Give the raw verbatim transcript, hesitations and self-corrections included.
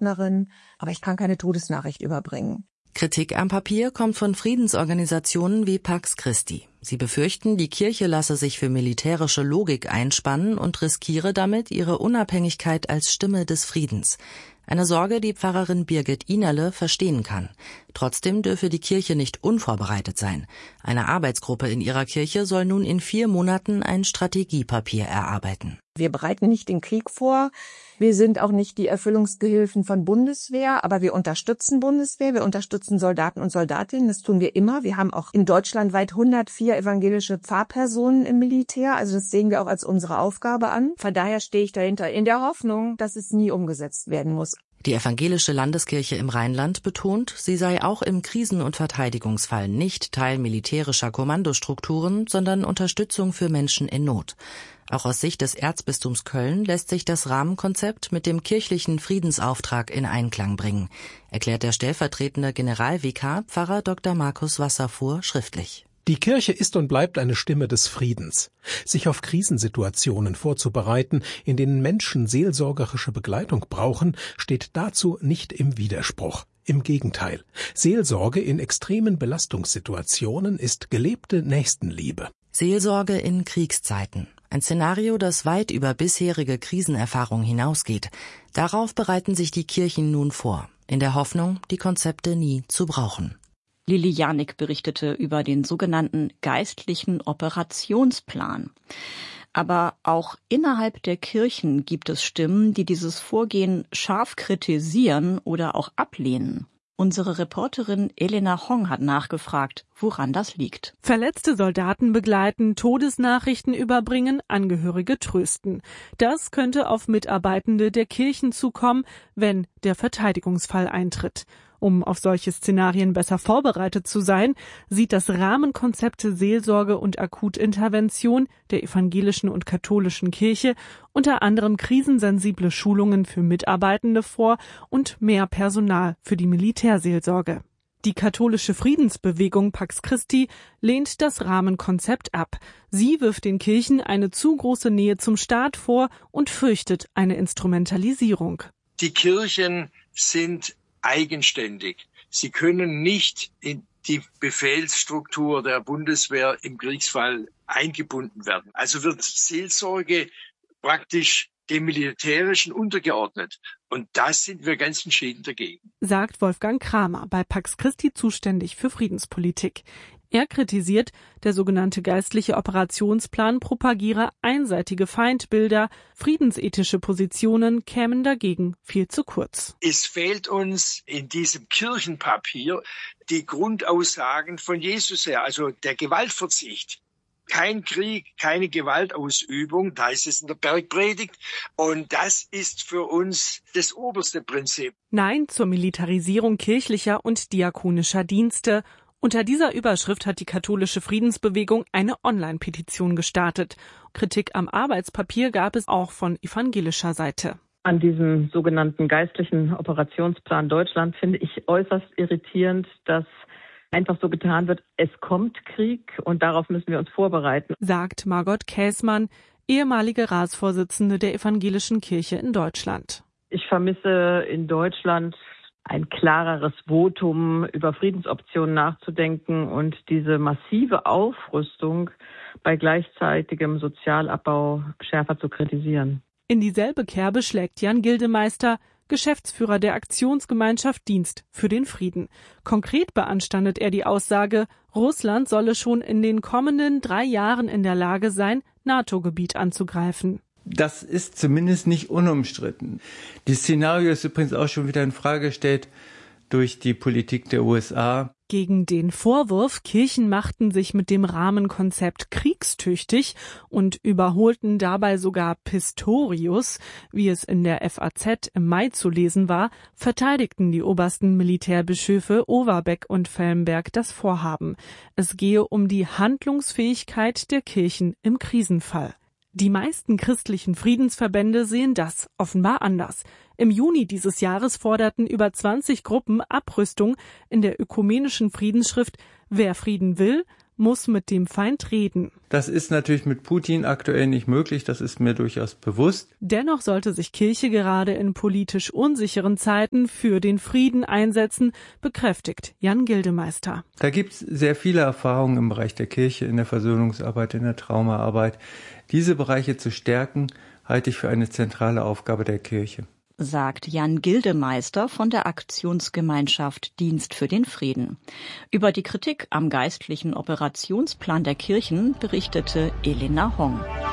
Partnerin, aber ich kann keine Todesnachricht überbringen. Kritik am Papier kommt von Friedensorganisationen wie Pax Christi. Sie befürchten, die Kirche lasse sich für militärische Logik einspannen und riskiere damit ihre Unabhängigkeit als Stimme des Friedens. Eine Sorge, die Pfarrerin Birgit Inerle verstehen kann. Trotzdem dürfe die Kirche nicht unvorbereitet sein. Eine Arbeitsgruppe in ihrer Kirche soll nun in vier Monaten ein Strategiepapier erarbeiten. Wir bereiten nicht den Krieg vor. Wir sind auch nicht die Erfüllungsgehilfen von Bundeswehr, aber wir unterstützen Bundeswehr, wir unterstützen Soldaten und Soldatinnen, das tun wir immer. Wir haben auch in Deutschland weit hundertvier evangelische Pfarrpersonen im Militär, also das sehen wir auch als unsere Aufgabe an. Von daher stehe ich dahinter, in der Hoffnung, dass es nie umgesetzt werden muss. Die evangelische Landeskirche im Rheinland betont, sie sei auch im Krisen- und Verteidigungsfall nicht Teil militärischer Kommandostrukturen, sondern Unterstützung für Menschen in Not. Auch aus Sicht des Erzbistums Köln lässt sich das Rahmenkonzept mit dem kirchlichen Friedensauftrag in Einklang bringen, erklärt der stellvertretende Generalvikar Pfarrer Doktor Markus Wasserfuhr schriftlich. Die Kirche ist und bleibt eine Stimme des Friedens. Sich auf Krisensituationen vorzubereiten, in denen Menschen seelsorgerische Begleitung brauchen, steht dazu nicht im Widerspruch. Im Gegenteil. Seelsorge in extremen Belastungssituationen ist gelebte Nächstenliebe. Seelsorge in Kriegszeiten. Ein Szenario, das weit über bisherige Krisenerfahrung hinausgeht. Darauf bereiten sich die Kirchen nun vor, in der Hoffnung, die Konzepte nie zu brauchen. Lili Janik berichtete über den sogenannten geistlichen Operationsplan. Aber auch innerhalb der Kirchen gibt es Stimmen, die dieses Vorgehen scharf kritisieren oder auch ablehnen. Unsere Reporterin Elena Hong hat nachgefragt, woran das liegt. Verletzte Soldaten begleiten, Todesnachrichten überbringen, Angehörige trösten. Das könnte auf Mitarbeitende der Kirchen zukommen, wenn der Verteidigungsfall eintritt. Um auf solche Szenarien besser vorbereitet zu sein, sieht das Rahmenkonzept Seelsorge und Akutintervention der evangelischen und katholischen Kirche unter anderem krisensensible Schulungen für Mitarbeitende vor und mehr Personal für die Militärseelsorge. Die katholische Friedensbewegung Pax Christi lehnt das Rahmenkonzept ab. Sie wirft den Kirchen eine zu große Nähe zum Staat vor und fürchtet eine Instrumentalisierung. Die Kirchen sind eigenständig. Sie können nicht in die Befehlsstruktur der Bundeswehr im Kriegsfall eingebunden werden. Also wird Seelsorge praktisch dem Militärischen untergeordnet. Und das sind wir ganz entschieden dagegen. Sagt Wolfgang Kramer, bei Pax Christi zuständig für Friedenspolitik. Er kritisiert, der sogenannte geistliche Operationsplan propagiere einseitige Feindbilder, friedensethische Positionen kämen dagegen viel zu kurz. Es fehlt uns in diesem Kirchenpapier die Grundaussagen von Jesus her, also der Gewaltverzicht. Kein Krieg, keine Gewaltausübung, da ist es in der Bergpredigt. Und das ist für uns das oberste Prinzip. Nein zur Militarisierung kirchlicher und diakonischer Dienste. Unter dieser Überschrift hat die katholische Friedensbewegung eine Online-Petition gestartet. Kritik am Arbeitspapier gab es auch von evangelischer Seite. An diesem sogenannten geistlichen Operationsplan Deutschland finde ich äußerst irritierend, dass einfach so getan wird, es kommt Krieg und darauf müssen wir uns vorbereiten, sagt Margot Käßmann, ehemalige Ratsvorsitzende der evangelischen Kirche in Deutschland. Ich vermisse in Deutschland ein klareres Votum über Friedensoptionen nachzudenken und diese massive Aufrüstung bei gleichzeitigem Sozialabbau schärfer zu kritisieren. In dieselbe Kerbe schlägt Jan Gildemeister, Geschäftsführer der Aktionsgemeinschaft Dienst für den Frieden. Konkret beanstandet er die Aussage, Russland solle schon in den kommenden drei Jahren in der Lage sein, NATO-Gebiet anzugreifen. Das ist zumindest nicht unumstritten. Die Szenario ist übrigens auch schon wieder in Frage gestellt durch die Politik der U S A. Gegen den Vorwurf, Kirchen machten sich mit dem Rahmenkonzept kriegstüchtig und überholten dabei sogar Pistorius, wie es in der F A Z im Mai zu lesen war, verteidigten die obersten Militärbischöfe Overbeck und Fellenberg das Vorhaben. Es gehe um die Handlungsfähigkeit der Kirchen im Krisenfall. Die meisten christlichen Friedensverbände sehen das offenbar anders. Im Juni dieses Jahres forderten über zwanzig Gruppen Abrüstung in der ökumenischen Friedensschrift Wer Frieden will, muss mit dem Feind reden. Das ist natürlich mit Putin aktuell nicht möglich, das ist mir durchaus bewusst. Dennoch sollte sich Kirche gerade in politisch unsicheren Zeiten für den Frieden einsetzen, bekräftigt Jan Gildemeister. Da gibt es sehr viele Erfahrungen im Bereich der Kirche, in der Versöhnungsarbeit, in der Traumaarbeit. Diese Bereiche zu stärken, halte ich für eine zentrale Aufgabe der Kirche, sagt Jan Gildemeister von der Aktionsgemeinschaft Dienst für den Frieden. Über die Kritik am geistlichen Operationsplan der Kirchen berichtete Elena Hong.